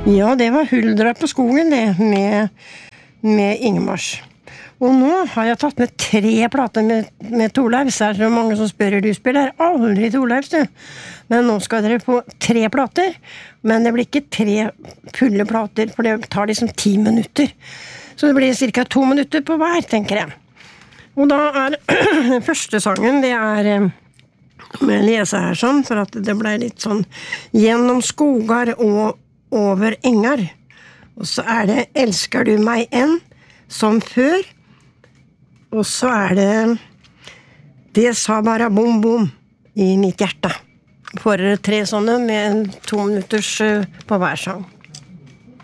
Ja, det var Huldra på skogen det, med Ingemars. Og nå har jeg tatt med 3 plater med Torleifs. Det så mange som spør, du spiller aldri Torleifs, du. Men nå skal dere få 3 plater, men det blir ikke 3 fulle plater, for det tar liksom 10 minutter. Så det blir cirka 2 minutter på hver, tenker jeg. Og da første sangen, det med lese her sånn, for at det ble litt sånn gjennom skogar og over engar. Og så det elsker du meg enn, som før. Og så det sa bare bom bom i mitt hjerte. For 3 sånne med 2 minutters på hver sang.